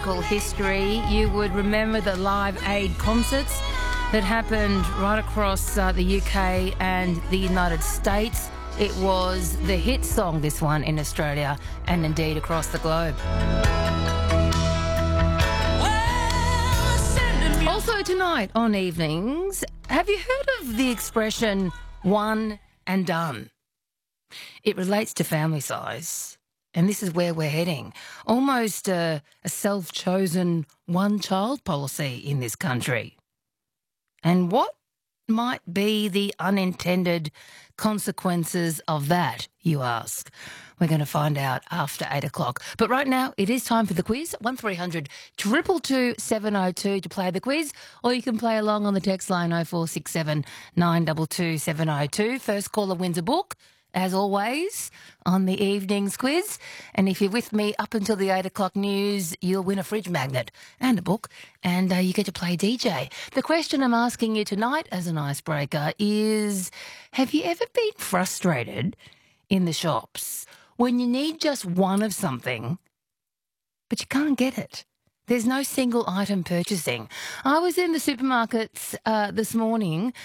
musical history, you would remember the Live Aid concerts that happened right across the UK and the United States. It was the hit song, this one, in Australia and indeed across the globe. Also tonight on Evenings, have you heard of the expression one and done? It relates to family size. And this is where we're heading. Almost a self-chosen one-child policy in this country. And what might be the unintended consequences of that, you ask? We're going to find out after 8 o'clock. But right now, it is time for the quiz. 1300 222 702 to play the quiz. Or you can play along on the text line 0467 922 702. First caller wins a book, as always, on the evening's quiz. And if you're with me up until the 8 o'clock news, you'll win a fridge magnet and a book, and you get to play DJ. The question I'm asking you tonight as an icebreaker is, have you ever been frustrated in the shops when you need just one of something, but you can't get it? There's no single item purchasing. I was in the supermarkets this morning